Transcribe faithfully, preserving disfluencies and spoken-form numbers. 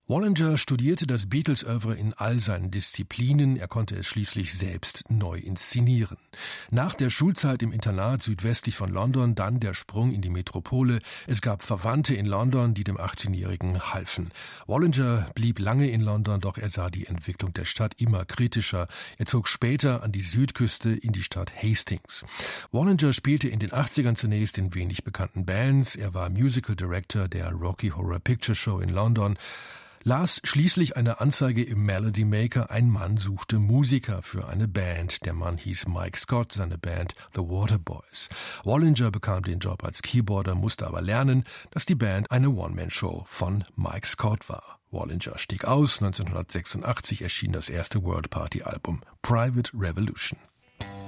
Wallinger studierte das Beatles-Œuvre in all seinen Disziplinen, er konnte es schließlich selbst neu inszenieren. Nach der Schulzeit im Internat südwestlich von London dann der Sprung in die Metropole. Es gab Verwandte in London, die dem achtzehnjährigen halfen. Wallinger blieb lange in London, doch er sah die Entwicklung der Stadt immer kritischer. Er zog später an die Südküste in die Stadt Hastings. Wallinger spielte in den achtzigern zunächst in wenig bekannten Bands. Er war Musical Director der Rocky Horror Picture Show in London, las schließlich eine Anzeige im Melody Maker, ein Mann suchte Musiker für eine Band. Der Mann hieß Mike Scott, seine Band The Waterboys. Wallinger bekam den Job als Keyboarder, musste aber lernen, dass die Band eine One-Man-Show von Mike Scott war. Wallinger stieg aus, neunzehnhundertsechsundachtzig erschien das erste World Party Album Private Revolution.